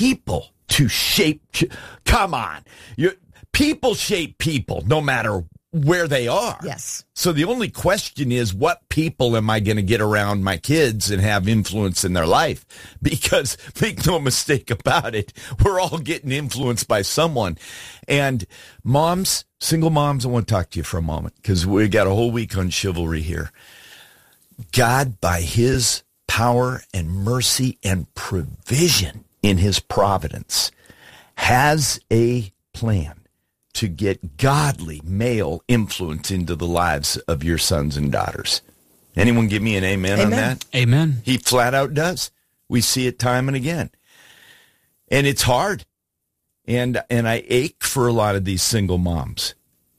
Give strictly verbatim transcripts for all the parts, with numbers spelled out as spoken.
people to shape. Come on. You're, people shape people no matter where they are. Yes. So the only question is, what people am I going to get around my kids and have influence in their life? Because make no mistake about it, we're all getting influenced by someone. And moms, single moms, I want to talk to you for a moment because we got a whole week on chivalry here. God, by his power and mercy and provision in his providence, has a plan to get godly male influence into the lives of your sons and daughters. Anyone give me an amen, amen. on that? Amen. He flat out does. We see it time and again. And it's hard. And and I ache for a lot of these single moms.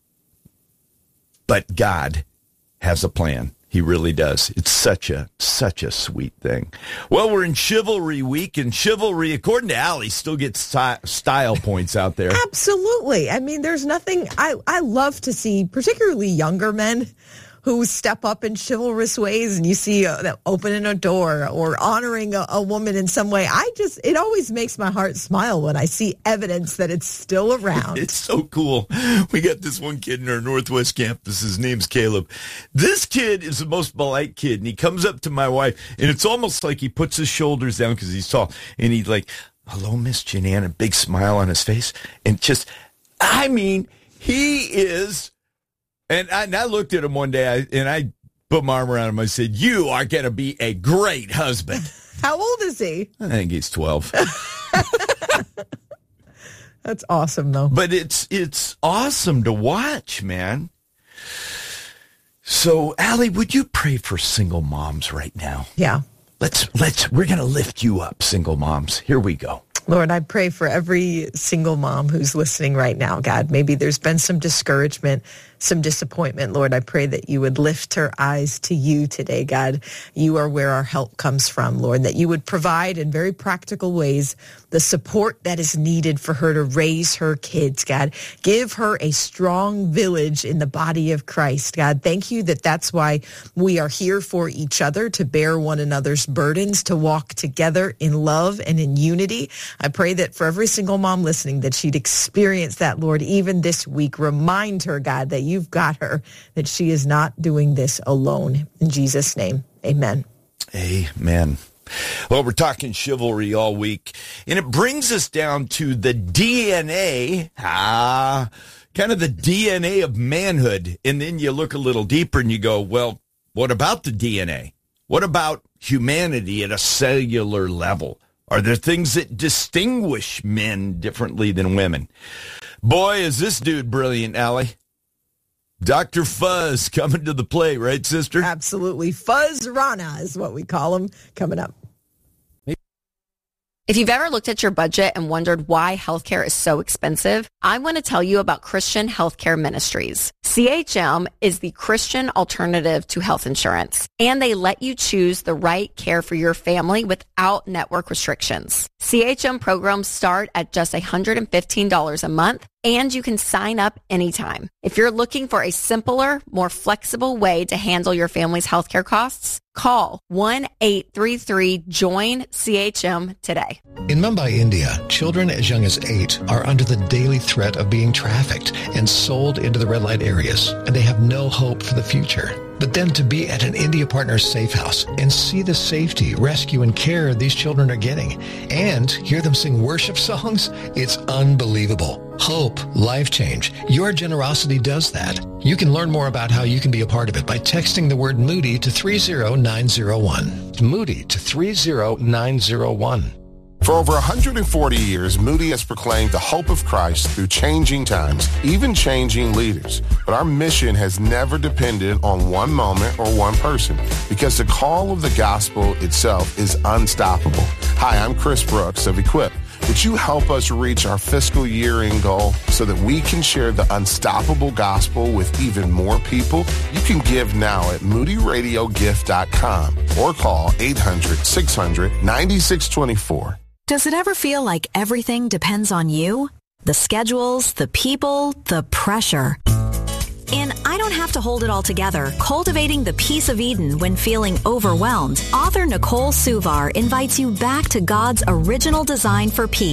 But God has a plan. He really does. It's such a, such a sweet thing. Well, we're in Chivalry Week, and chivalry, according to Allie, still gets sti- style points out there. Absolutely. I mean, there's nothing, I, I love to see, particularly younger men who step up in chivalrous ways, and you see uh, opening a door or honoring a, a woman in some way. I just, it always makes my heart smile when I see evidence that it's still around. It's so cool. We got this one kid in our Northwest campus. His name's Caleb. This kid is the most polite kid, and he comes up to my wife, and it's almost like he puts his shoulders down because he's tall, and he's like, hello, Miss Jeananne, a big smile on his face, and just, I mean, he is... And I, and I looked at him one day, I, and I put my arm around him. I said, you are going to be a great husband. How old is he? I think he's twelve. That's awesome, though. But it's it's awesome to watch, man. So, Allie, would you pray for single moms right now? Yeah. Let's let's we're going to lift you up, single moms. Here we go. Lord, I pray for every single mom who's listening right now, God. Maybe there's been some discouragement, some disappointment. Lord, I pray that you would lift her eyes to you today, God. You are where our help comes from, Lord, that you would provide in very practical ways the support that is needed for her to raise her kids, God. Give her a strong village in the body of Christ, God. Thank you that that's why we are here for each other, to bear one another's burdens, to walk together in love and in unity. I pray that for every single mom listening, that she'd experience that, Lord, even this week. Remind her, God, that you've got her, that she is not doing this alone. In Jesus' name, amen. Amen. Well, we're talking chivalry all week, and it brings us down to the D N A, ah, kind of the D N A of manhood. And then you look a little deeper and you go, well, what about the D N A? What about humanity at a cellular level? Are there things that distinguish men differently than women? Boy, is this dude brilliant, Allie. Doctor Fuzz coming to the plate, right, sister? Absolutely. Fuzz Rana is what we call him, coming up. If you've ever looked at your budget and wondered why healthcare is so expensive, I want to tell you about Christian Healthcare Ministries. C H M is the Christian alternative to health insurance, and they let you choose the right care for your family without network restrictions. C H M programs start at just one hundred fifteen dollars a month, and you can sign up anytime. If you're looking for a simpler, more flexible way to handle your family's healthcare costs, call one eight three three join C H M today. In Mumbai, India, children as young as eight are under the daily threat of being trafficked and sold into the red light areas, and they have no hope for the future. But then to be at an India Partners safe house and see the safety, rescue, and care these children are getting, and hear them sing worship songs, it's unbelievable. Hope, life change. Your generosity does that. You can learn more about how you can be a part of it by texting the word Moody to three zero nine zero one. Moody to three zero nine zero one. For over one hundred forty years, Moody has proclaimed the hope of Christ through changing times, even changing leaders. But our mission has never depended on one moment or one person, because the call of the gospel itself is unstoppable. Hi, I'm Chris Brooks of Equip. Would you help us reach our fiscal year-end goal so that we can share the unstoppable gospel with even more people? You can give now at moody radio gift dot com or call eight hundred six hundred nine six two four. Does it ever feel like everything depends on you? The schedules, the people, the pressure. In I Don't Have to Hold It All Together, Cultivating the Peace of Eden When Feeling Overwhelmed, author Nicole Suvar invites you back to God's original design for peace.